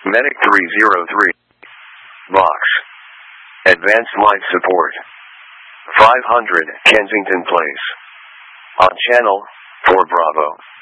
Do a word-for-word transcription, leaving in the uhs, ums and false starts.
Medic three zero three. Box. Advanced life support. five hundred Kensington Place. On channel four Bravo.